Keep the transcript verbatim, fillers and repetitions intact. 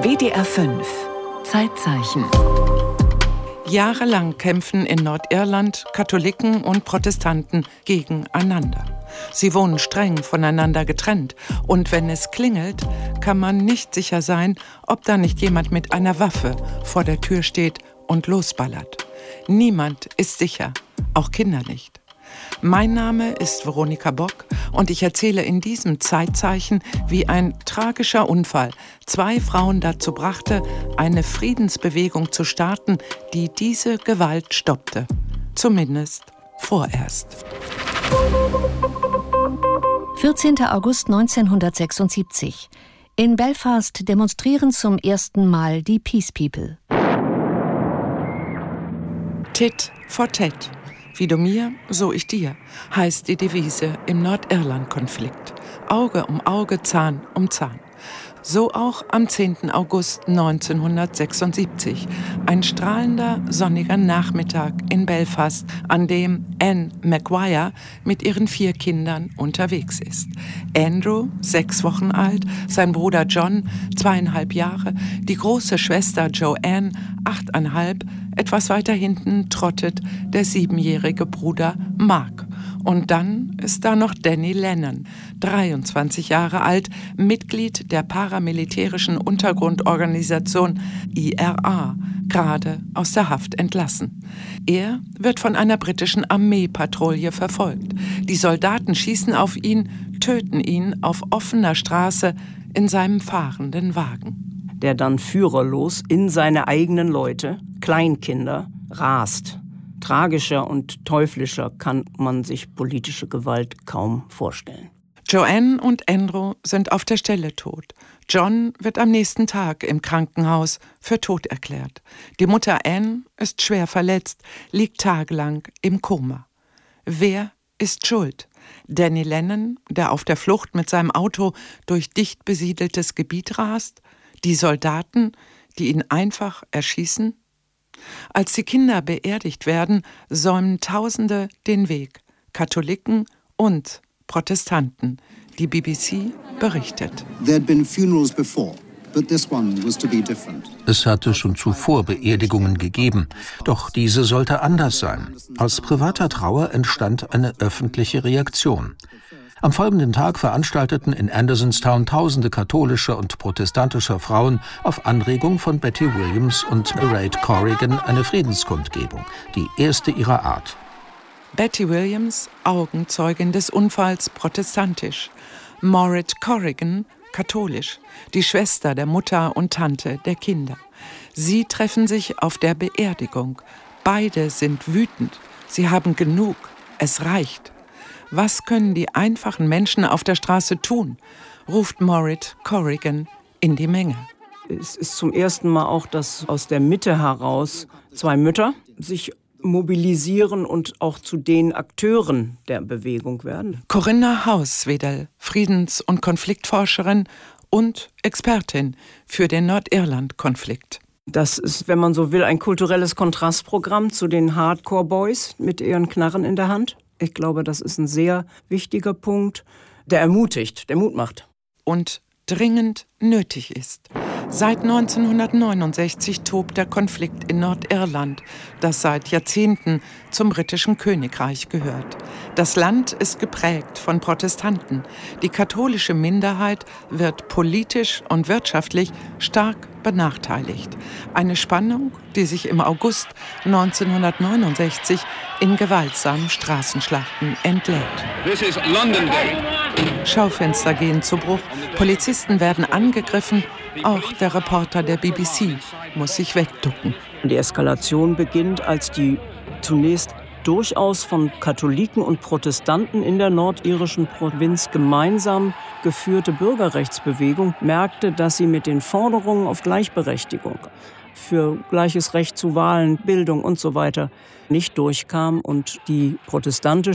W D R fünf Zeitzeichen. Jahrelang kämpfen in Nordirland Katholiken und Protestanten gegeneinander. Sie wohnen streng voneinander getrennt und wenn es klingelt, kann man nicht sicher sein, ob da nicht jemand mit einer Waffe vor der Tür steht und losballert. Niemand ist sicher, auch Kinder nicht. Mein Name ist Veronika Bock und ich erzähle in diesem Zeitzeichen, wie ein tragischer Unfall zwei Frauen dazu brachte, eine Friedensbewegung zu starten, die diese Gewalt stoppte. Zumindest vorerst. vierzehnter August neunzehnhundertsechsundsiebzig. In Belfast demonstrieren zum ersten Mal die Peace People. Tit for Tat. Wie du mir, so ich dir, heißt die Devise im Nordirland-Konflikt. Auge um Auge, Zahn um Zahn. So auch am zehnten August neunzehnhundertsechsundsiebzig. Ein strahlender, sonniger Nachmittag in Belfast, an dem Anne Maguire mit ihren vier Kindern unterwegs ist. Andrew, sechs Wochen alt, sein Bruder John, zweieinhalb Jahre, die große Schwester Joanne, achteinhalb, etwas weiter hinten trottet der siebenjährige Bruder Mark. Und dann ist da noch Danny Lennon, dreiundzwanzig Jahre alt, Mitglied der paramilitärischen Untergrundorganisation I R A, gerade aus der Haft entlassen. Er wird von einer britischen Armeepatrouille verfolgt. Die Soldaten schießen auf ihn, töten ihn auf offener Straße in seinem fahrenden Wagen. Der dann führerlos in seine eigenen Leute, Kleinkinder, rast. Tragischer und teuflischer kann man sich politische Gewalt kaum vorstellen. Joanne und Andrew sind auf der Stelle tot. John wird am nächsten Tag im Krankenhaus für tot erklärt. Die Mutter Anne ist schwer verletzt, liegt tagelang im Koma. Wer ist schuld? Danny Lennon, der auf der Flucht mit seinem Auto durch dicht besiedeltes Gebiet rast? Die Soldaten, die ihn einfach erschießen? Als die Kinder beerdigt werden, säumen Tausende den Weg, Katholiken und Protestanten. Die B B C berichtet. Es hatte schon zuvor Beerdigungen gegeben, doch diese sollte anders sein. Aus privater Trauer entstand eine öffentliche Reaktion. Am folgenden Tag veranstalteten in Andersonstown tausende katholischer und protestantischer Frauen auf Anregung von Betty Williams und Mairead Corrigan eine Friedenskundgebung, die erste ihrer Art. Betty Williams, Augenzeugin des Unfalls, protestantisch. Mairead Corrigan, katholisch, die Schwester der Mutter und Tante der Kinder. Sie treffen sich auf der Beerdigung. Beide sind wütend. Sie haben genug. Es reicht. Was können die einfachen Menschen auf der Straße tun? Ruft Mairead Corrigan in die Menge. Es ist zum ersten Mal auch, dass aus der Mitte heraus zwei Mütter sich mobilisieren und auch zu den Akteuren der Bewegung werden. Corinna Hauswedel, Friedens- und Konfliktforscherin und Expertin für den Nordirland-Konflikt. Das ist, wenn man so will, ein kulturelles Kontrastprogramm zu den Hardcore-Boys mit ihren Knarren in der Hand. Ich glaube, das ist ein sehr wichtiger Punkt, der ermutigt, der Mut macht. Und dringend nötig ist. Seit neunzehnhundertneunundsechzig tobt der Konflikt in Nordirland, das seit Jahrzehnten zum britischen Königreich gehört. Das Land ist geprägt von Protestanten. Die katholische Minderheit wird politisch und wirtschaftlich stark benachteiligt. Eine Spannung, die sich im August neunzehnhundertneunundsechzig in gewaltsamen Straßenschlachten entlädt. This is London Day. Schaufenster gehen zu Bruch, Polizisten werden angegriffen, auch der Reporter der B B C muss sich wegducken. Die Eskalation beginnt, als die zunächst durchaus von Katholiken und Protestanten in der nordirischen Provinz gemeinsam geführte Bürgerrechtsbewegung merkte, dass sie mit den Forderungen auf Gleichberechtigung, für gleiches Recht zu Wahlen, Bildung und so weiter nicht durchkam und die protestantische